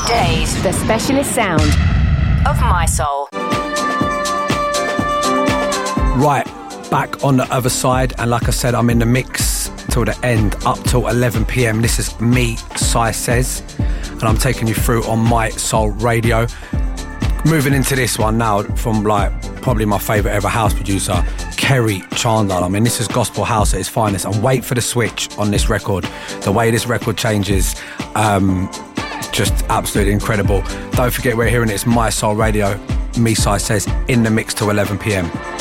Weekdays, the specialist sound of My Soul. Right, back on the other side, and like I said, I'm in the mix till the end, up till 11 p.m. This is me, Sai Says, and I'm taking you through on My Soul Radio. Moving into this one now from like probably my favourite ever house producer, Kerry Chandler. I mean, this is gospel house at its finest, and wait for the switch on this record. The way this record changes, just absolutely incredible. Don't forget, we're hearing it's My Soul Radio. Me, Sai Says, in the mix till 11 p.m.